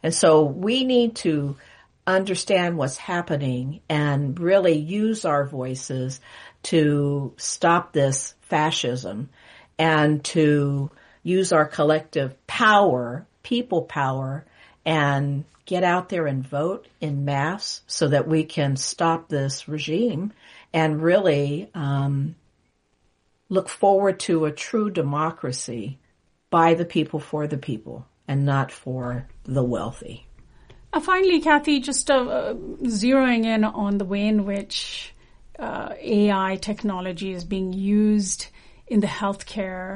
And so we need to understand what's happening and really use our voices to stop this fascism and to use our collective power, people power, and get out there and vote in mass so that we can stop this regime and really look forward to a true democracy by the people for the people and not for the wealthy. Finally, Kathy, just zeroing in on the way in which AI technology is being used in the healthcare,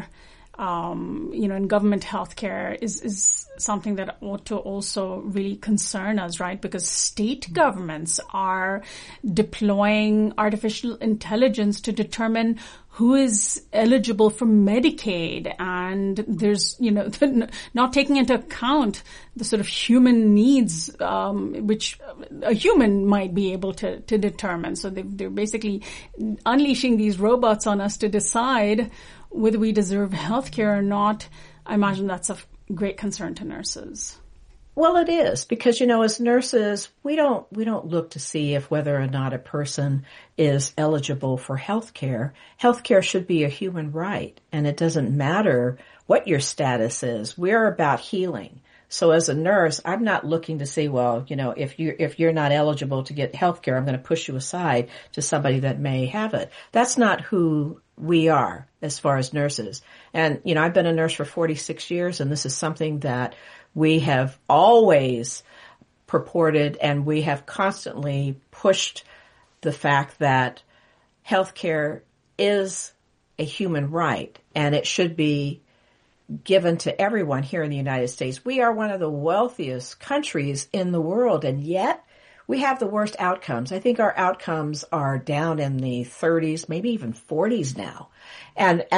in government healthcare is something that ought to also really concern us, right? Because state governments are deploying artificial intelligence to determine who is eligible for Medicaid, and there's, not taking into account the sort of human needs, which a human might be able to determine. So they're basically unleashing these robots on us to decide whether we deserve healthcare or not. I imagine that's of great concern to nurses. Well, it is because, as nurses, we don't look to see if whether or not a person is eligible for health care. Health care should be a human right, and it doesn't matter what your status is. We're about healing. So as a nurse, I'm not looking to say, well, if you're not eligible to get health care, I'm going to push you aside to somebody that may have it. That's not who we are as far as nurses. And, I've been a nurse for 46 years, and this is something that we have always purported, and we have constantly pushed the fact that healthcare is a human right, and it should be given to everyone here in the United States. We are one of the wealthiest countries in the world, and yet we have the worst outcomes. I think our outcomes are down in the 30s, maybe even 40s now. And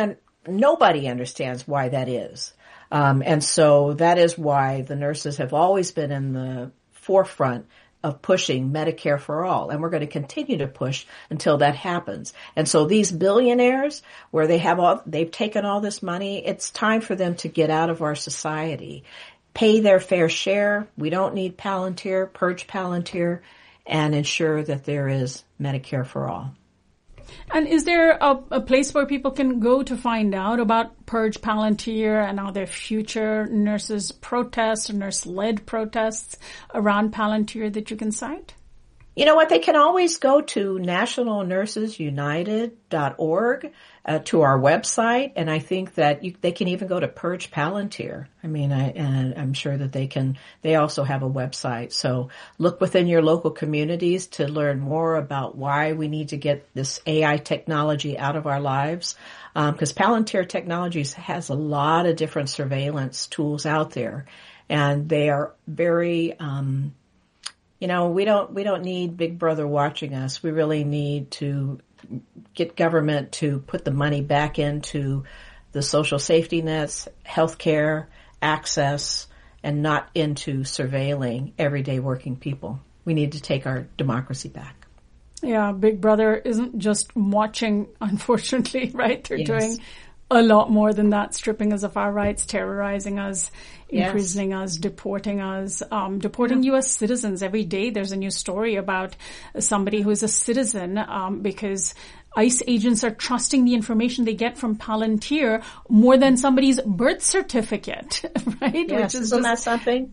nobody understands why that is. And so that is why the nurses have always been in the forefront of pushing Medicare for all. And we're going to continue to push until that happens. And so these billionaires, where they've taken all this money, it's time for them to get out of our society, pay their fair share. We don't need Palantir, purge Palantir, and ensure that there is Medicare for all. And is there a place where people can go to find out about Purge Palantir and are there future nurses protests, nurse-led protests around Palantir that you can cite? You know what? They can always go to nationalnursesunited.org, to our website, and I think that they can even go to Purge Palantir. And I'm sure that they also have a website. So look within your local communities to learn more about why we need to get this AI technology out of our lives. Because Palantir Technologies has a lot of different surveillance tools out there, and they are very, we don't need Big Brother watching us. We really need to get government to put the money back into the social safety nets, healthcare, access, and not into surveilling everyday working people. We need to take our democracy back. Yeah, Big Brother isn't just watching, unfortunately, right? They're Yes. doing a lot more than that, stripping us of our rights, terrorizing us, imprisoning us, deporting us, deporting U.S. citizens. Every day there's a new story about somebody who is a citizen because ICE agents are trusting the information they get from Palantir more than somebody's birth certificate, right? Yes, isn't that something?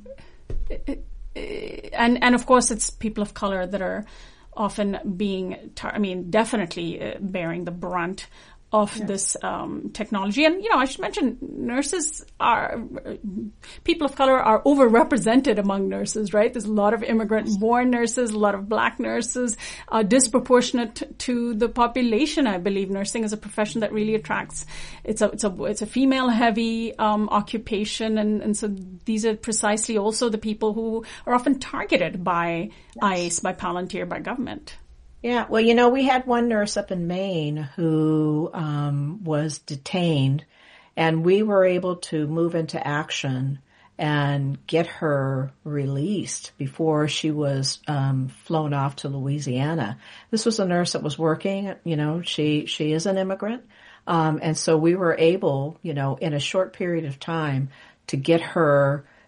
And of course it's people of color that are often being, definitely bearing the brunt of this technology. And, I should mention people of color are overrepresented among nurses, right? There's a lot of immigrant-born nurses, a lot of black nurses, disproportionate to the population, I believe. Nursing is a profession that really attracts. It's a female-heavy occupation, and so these are precisely also the people who are often targeted by ICE, by Palantir, by government. Yeah, well, we had one nurse up in Maine who was detained, and we were able to move into action and get her released before she was flown off to Louisiana. This was a nurse that was working, she is an immigrant, and so we were able, in a short period of time to get her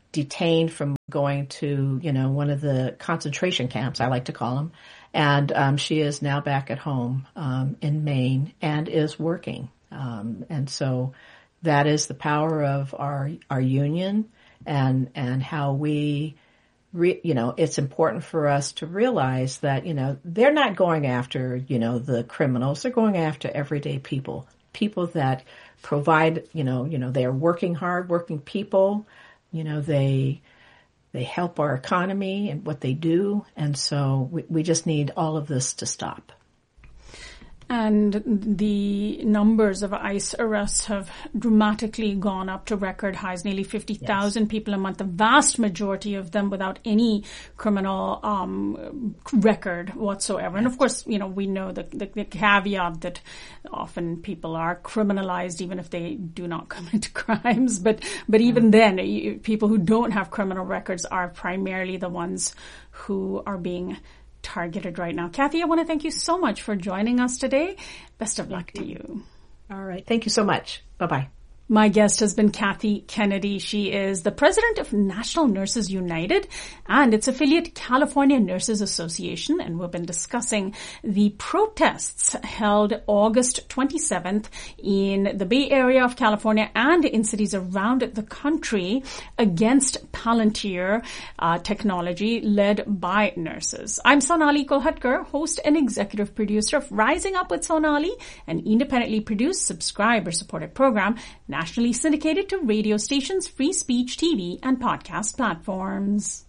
detained from going to, one of the concentration camps, I like to call them. And she is now back at home in Maine and is working. And so that is the power of our union and how we, it's important for us to realize that, they're not going after, the criminals. They're going after everyday people that provide, they are working hard, working people, they help our economy and what they do. And so we just need all of this to stop. And the numbers of ICE arrests have dramatically gone up to record highs, nearly 50,000 people a month, the vast majority of them without any criminal record whatsoever. And of course, we know the caveat that often people are criminalized even if they do not commit crimes. But even then, people who don't have criminal records are primarily the ones who are being targeted right now. Kathy, I want to thank you so much for joining us today. Best of luck to you. All right. Thank you so much. Bye-bye. My guest has been Kathy Kennedy. She is the president of National Nurses United and its affiliate California Nurses Association. And we've been discussing the protests held August 27th in the Bay Area of California and in cities around the country against Palantir technology led by nurses. I'm Sonali Kolhatkar, host and executive producer of Rising Up with Sonali, an independently produced, subscriber-supported program nationally syndicated to radio stations, free speech TV, and podcast platforms.